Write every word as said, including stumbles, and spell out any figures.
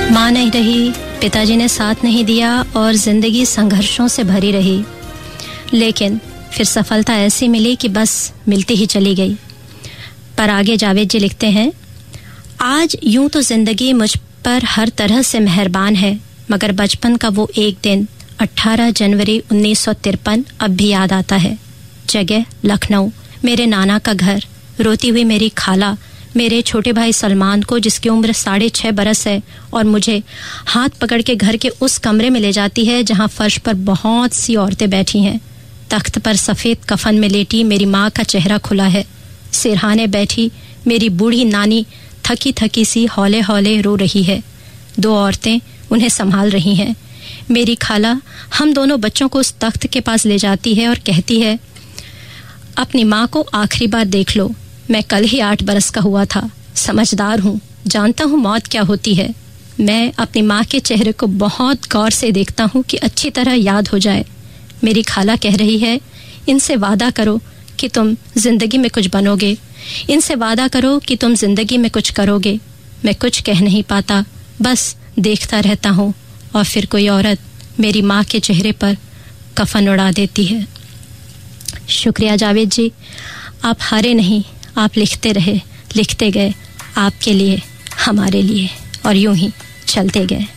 माँ नहीं रही, पिताजी ने साथ नहीं दिया और ज़िंदगी संघर्षों से भरी रही। लेकिन फिर सफलता ऐसी मिली कि बस मिलती ही चली गई। पर आगे जावेद जी लिखते हैं, आज यूं तो ज़िंदगी मुझ पर हर तरह से मेहरबान है, मगर बचपन का वो एक दिन अठारह जनवरी उन्नीस सौ तिरपन अब भी याद आता है। जगह लखनऊ, मेरे नाना का घर, रोती हुई मेरी खाला मेरे छोटे भाई सलमान को, जिसकी उम्र साढ़े छः बरस है, और मुझे हाथ पकड़ के घर के उस कमरे में ले जाती है जहाँ फर्श पर बहुत सी औरतें बैठी हैं। तख्त पर सफ़ेद कफन में लेटी मेरी माँ का चेहरा खुला है। सिरहाने बैठी मेरी बूढ़ी नानी थकी थकी सी हौले हौले रो रही है। दो औरतें उन्हें संभाल रही हैं। मेरी खाला हम दोनों बच्चों को उस तख्त के पास ले जाती है और कहती है, अपनी माँ को आखिरी बार देख लो। मैं कल ही आठ बरस का हुआ था, समझदार हूँ, जानता हूँ मौत क्या होती है। मैं अपनी माँ के चेहरे को बहुत गौर से देखता हूँ कि अच्छी तरह याद हो जाए। मेरी खाला कह रही है, इनसे वादा करो कि तुम जिंदगी में कुछ बनोगे, इनसे वादा करो कि तुम जिंदगी में कुछ करोगे। मैं कुछ कह नहीं पाता, बस देखता रहता हूँ और फिर कोई औरत मेरी माँ के चेहरे पर कफन उड़ा देती है। शुक्रिया जावेद जी, आप हारे नहीं, आप लिखते रहे, लिखते गए, आपके लिए, हमारे लिए, और यूं ही चलते गए।